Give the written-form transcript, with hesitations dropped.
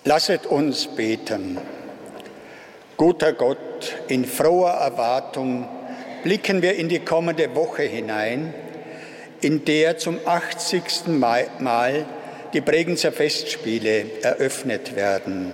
Lasset uns beten. Guter Gott, in froher Erwartung blicken wir in die kommende Woche hinein, in der zum 80. Mal die Bregenzer Festspiele eröffnet werden.